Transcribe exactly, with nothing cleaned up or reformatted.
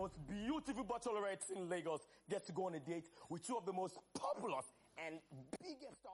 most beautiful bachelorettes in Lagos get to go on a date with two of the most popular and biggest stars.